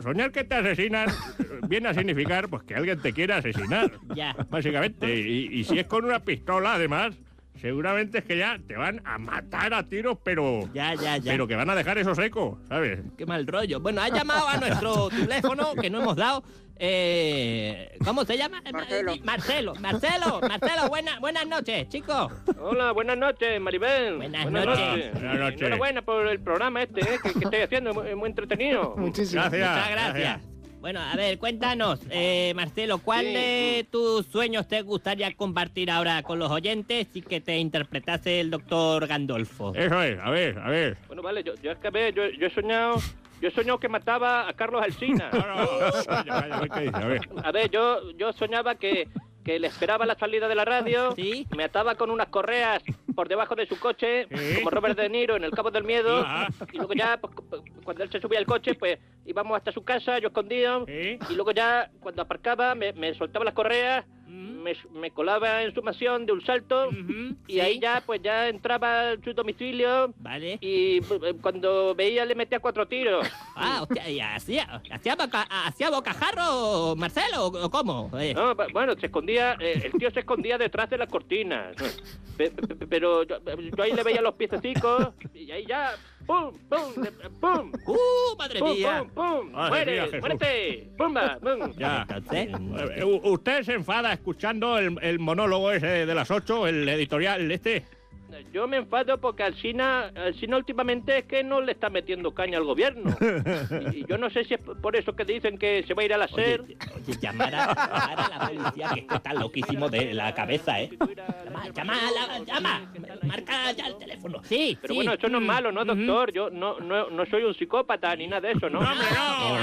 soñar que te asesinan viene a significar pues que alguien te quiere asesinar. Ya. Básicamente. Y si es con una pistola, además, seguramente es que ya te van a matar a tiros, pero... Ya. Pero que van a dejar eso seco, ¿sabes? Qué mal rollo. Bueno, ha llamado a nuestro teléfono, que no hemos dado. ¿Cómo se llama? Marcelo, buenas noches, chicos. Hola, buenas noches, Maribel. Buenas noches. Buenas noches. Enhorabuena por el programa que estoy haciendo, muy entretenido. Muchísimas Gracias. Muchas gracias. Bueno, a ver, cuéntanos, Marcelo, ¿cuál de tus sueños te gustaría compartir ahora con los oyentes y que te interpretase el doctor Gandolfo? Eso es, a ver. Bueno, vale, yo es que a ver, yo he soñado que mataba a Carlos Alsina. No, ¿qué dice? A ver. A ver, yo soñaba que le esperaba a la salida de la radio, ¿Sí? me ataba con unas correas por debajo de su coche, ¿Sí? como Robert De Niro en El Cabo del Miedo, Ajá. y luego ya, pues, cuando él se subía al coche, pues íbamos hasta su casa, yo escondido, ¿Sí? y luego ya, cuando aparcaba, me soltaba las correas, me colaba en su mansión de un salto, Ujú, y ahí ya, pues ya entraba en su domicilio, Vale. y cuando veía le metía 4 tiros. Ah, hostia, ¿y hacía bocajarro, Marcelo, o cómo? No, bueno, se escondía, el tío se escondía detrás de las cortinas. Pero yo ahí le veía los piececicos y ahí ya, ¡pum, pum, pum! Madre ¡Pum, mía. pum, pum! Madre ¡Muere, mía, Jesús. muérete! ¡Pumba, pum! Ya. Entonces, ¿Usted se enfada escuchando el monólogo ese de las 8, el editorial este? Yo me enfado porque Alsina últimamente es que no le está metiendo caña al gobierno. Y yo no sé si es por eso que dicen que se va a ir a la SER. Oye, llamar a la policía, que está loquísimo de la cabeza, ¿eh? Llama. Marca ya el teléfono. Sí, Pero sí. bueno, eso no es malo, ¿no, doctor? Yo no soy un psicópata ni nada de eso, ¿no? ¡Hombre, no!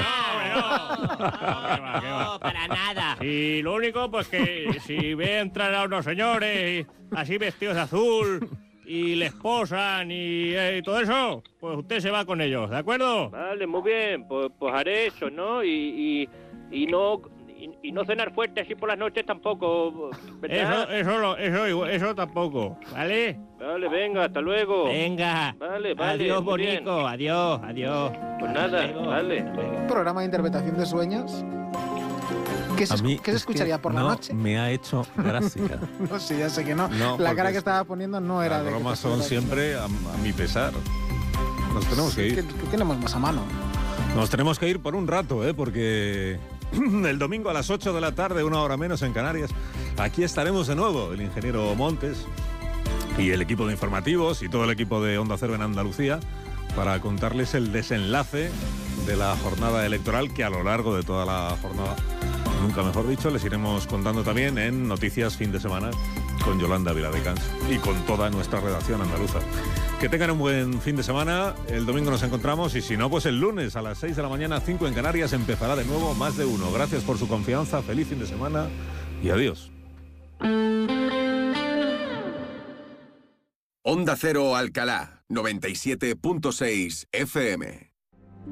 No, para nada. Y lo único, pues que si ve entrar a unos señores así vestidos de azul y les posan y todo eso, pues usted se va con ellos, ¿de acuerdo? Vale, muy bien, pues haré eso, ¿no? Y no cenar fuerte así por las noches tampoco, ¿verdad? Eso tampoco, ¿vale? Vale, venga, hasta luego. Venga. Vale, Adiós, muy bien. bonico. Adiós. Pues nada, Luego. vale. programa de interpretación de sueños. ¿Qué se, A mí qué se es que escucharía por la no noche? me ha hecho gracia. No sé, ya sé que no. No, La cara porque que estaba poniendo no era Las de... bromas son siempre a mi pesar. Nos tenemos que ir. ¿Qué tenemos más a mano? Nos tenemos que ir por un rato, porque el domingo a las 8 de la tarde, 1 hora menos en Canarias, aquí estaremos de nuevo, el ingeniero Montes y el equipo de informativos y todo el equipo de Onda Cero en Andalucía, para contarles el desenlace de la jornada electoral, que a lo largo de toda la jornada, nunca mejor dicho, les iremos contando también en Noticias Fin de Semana con Yolanda Viladecans y con toda nuestra redacción andaluza. Que tengan un buen fin de semana. El domingo nos encontramos y si no, pues el lunes a las 6 de la mañana, 5 en Canarias, empezará de nuevo Más de Uno. Gracias por su confianza, feliz fin de semana y adiós. Onda Cero Alcalá, 97.6 FM.